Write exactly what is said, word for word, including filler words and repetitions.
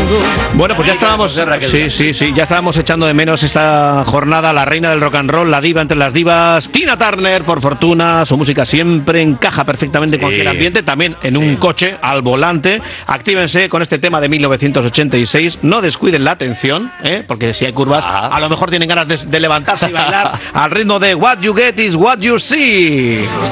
Bueno, pues ya estábamos, sí, sí, sí, ya estábamos echando de menos esta jornada, la reina del rock and roll, la diva entre las divas, Tina Turner, por fortuna, su música siempre encaja perfectamente en sí. cualquier ambiente, también en sí. un coche, al volante. Actívense con este tema de mil novecientos ochenta y seis, no descuiden la atención, ¿eh? Porque si hay curvas, ah. a lo mejor tienen ganas de, de levantarse y bailar al ritmo de What You Get Is What You See.